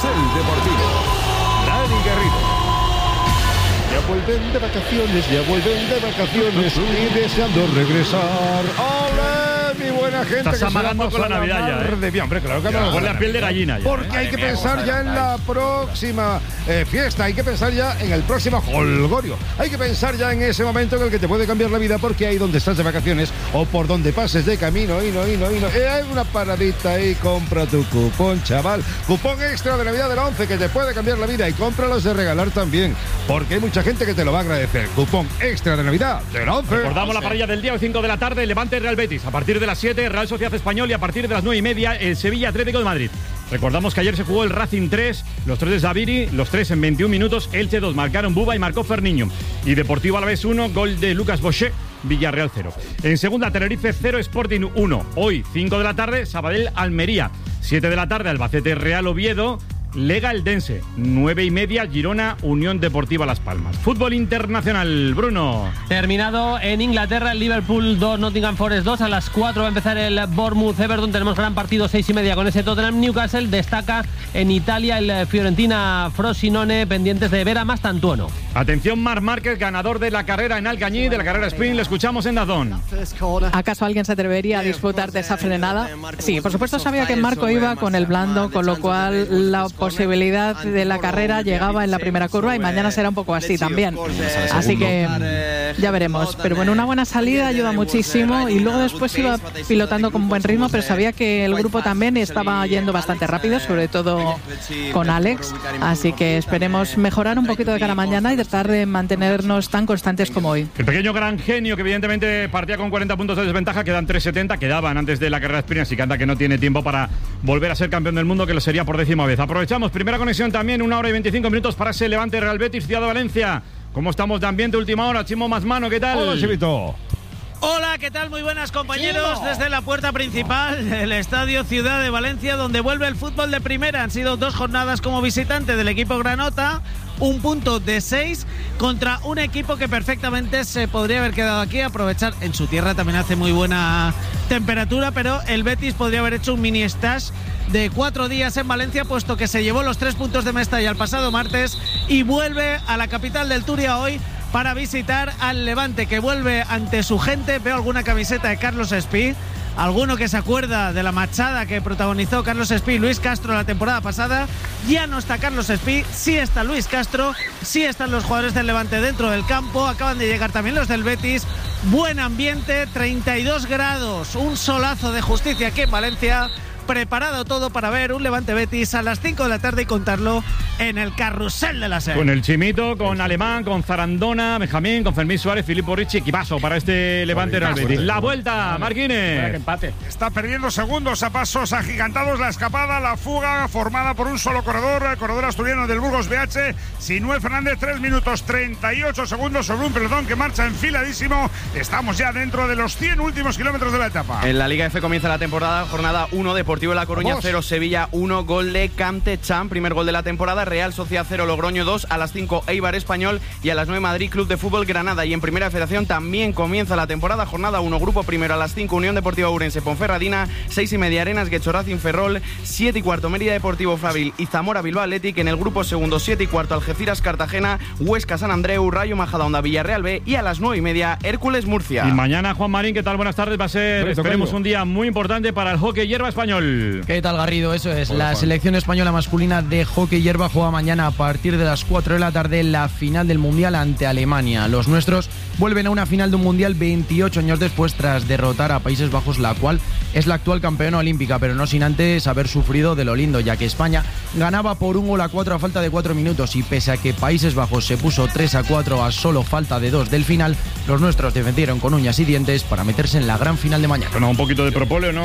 Carrusel Deportivo. Dani Garrido. Ya vuelven de vacaciones y deseando regresar. ¡Ole! Mi buena gente. Estás amagando con la Navidad ya, de bien, hombre, claro que no. Con la piel de gallina ya. Porque hay que pensar ya en la próxima fiesta, hay que pensar ya en el próximo jolgorio. Hay que pensar ya en ese momento en el que te puede cambiar la vida, porque ahí donde estás de vacaciones o por donde pases de camino, hay una paradita y compra tu cupón, chaval. Cupón extra de Navidad del 11 que te puede cambiar la vida, y cómpralos de regalar también, porque hay mucha gente que te lo va a agradecer. Cupón extra de Navidad del 11. Recordamos la parrilla del día, hoy 5 de la tarde, Levante Real Betis. A partir de las 7, Real Sociedad Español, y a partir de las 9:30, el Sevilla Atlético de Madrid. Recordamos que ayer se jugó el Racing 3, los 3 de Zaviri, los 3 en 21 minutos, Elche 2, marcaron Buba y marcó Ferniño. Y Deportivo Alavés 1, gol de Lucas Bochet, Villarreal 0. En segunda, Tenerife 0, Sporting 1. Hoy, 5 de la tarde, Sabadell Almería. 7 de la tarde, Albacete Real Oviedo. Lega Eldense, 9:30, Girona, Unión Deportiva Las Palmas. Fútbol internacional, Bruno. Terminado en Inglaterra, el Liverpool 2, Nottingham Forest 2. A las 4 va a empezar el Bournemouth Everton. Tenemos gran partido, 6:30 con ese Tottenham Newcastle. Destaca en Italia el Fiorentina Frosinone, pendientes de ver a Mastantuono. Atención, Marc Márquez, ganador de la carrera en Alcañí, de la carrera sprint. Le escuchamos en DAZN. ¿Acaso alguien se atrevería a disfrutar de esa frenada? Sí, por supuesto sabía que Marco iba con el blando, con lo cual la posibilidad de la carrera llegaba en la primera curva, y mañana será un poco así también. Así que ya veremos. Pero bueno, una buena salida ayuda muchísimo, y luego después iba pilotando con buen ritmo, pero sabía que el grupo también estaba yendo bastante rápido, sobre todo con Alex. Así que esperemos mejorar un poquito de cara a mañana y tratar de mantenernos tan constantes como hoy. El pequeño gran genio, que evidentemente partía con 40 puntos de desventaja, quedan 3:70, quedaban antes de la carrera sprint, así que anda que no tiene tiempo para volver a ser campeón del mundo, que lo sería por 10ª vez. Aprovechamos, primera conexión también, 1 hora y 25 minutos para ese Levante Real Betis, Ciudad de Valencia. ¿Cómo estamos de ambiente última hora? Chimo Masmano, ¿qué tal? Hola, Chivito. Hola, ¿qué tal? Muy buenas, compañeros. Desde la puerta principal del Estadio Ciudad de Valencia, donde vuelve el fútbol de primera. Han sido 2 jornadas como visitante del equipo granota, 1 punto de 6 contra un equipo que perfectamente se podría haber quedado aquí, aprovechar. En su tierra también hace muy buena temperatura, pero el Betis podría haber hecho un mini stash de 4 días en Valencia, puesto que se llevó los 3 puntos de Mestalla el pasado martes y vuelve a la capital del Turia hoy para visitar al Levante, que vuelve ante su gente. Veo alguna camiseta de Carlos Espí, alguno que se acuerda de la machada que protagonizó Carlos Espí y Luis Castro la temporada pasada. Ya no está Carlos Espí, sí está Luis Castro, sí están los jugadores del Levante dentro del campo. Acaban de llegar también los del Betis. Buen ambiente, 32 grados, un solazo de justicia aquí en Valencia. Preparado todo para ver un Levante Betis a las 5 de la tarde y contarlo en el Carrusel de la SER. Con el Chimito, con Alemán, con Zarandona, Benjamín, con Fermín Suárez, Filippo Ricci, equipazo para este Levante Real Betis. La vuelta, Marquines. Empate. Está perdiendo segundos a pasos agigantados la escapada, la fuga formada por un solo corredor, el corredor asturiano del Burgos BH, Sinué Fernández, 3 minutos 38 segundos sobre un pelotón que marcha enfiladísimo. Estamos ya dentro de los 100 últimos kilómetros de la etapa. En la Liga F comienza la temporada, jornada 1, Deportivo de La Coruña 0, Sevilla 1, gol de Camte Chan, primer gol de la temporada. Real Sociedad 0, Logroño 2, a las 5 Eibar Español y a las 9 Madrid Club de Fútbol Granada. Y en Primera Federación también comienza la temporada, jornada 1, grupo primero, a las 5 Unión Deportiva Ourense Ponferradina, 6:30 Arenas Guecho Racing Ferrol, 7:15 Mérida Deportivo Fabril y Zamora Bilbao Athletic. En el grupo segundo, 7:15 Algeciras Cartagena, Huesca San Andreu, Rayo Majadahonda Villarreal B y a las 9:30 Hércules Murcia. Y mañana, Juan Marín, ¿qué tal? Buenas tardes. Va a ser, esperemos, un día muy importante para el hockey hierba español. ¿Qué tal, Garrido? Eso es, la selección española masculina de hockey hierba juega mañana a partir de las 4 de la tarde la final del Mundial ante Alemania. Los nuestros vuelven a una final de un Mundial 28 años después, tras derrotar a Países Bajos, la cual es la actual campeona olímpica, pero no sin antes haber sufrido de lo lindo, ya que España ganaba por 1-4 a falta de 4 minutos, y pese a que Países Bajos se puso 3-4 a solo falta de 2 del final, los nuestros defendieron con uñas y dientes para meterse en la gran final de mañana. Bueno, un poquito de propóleo, ¿no?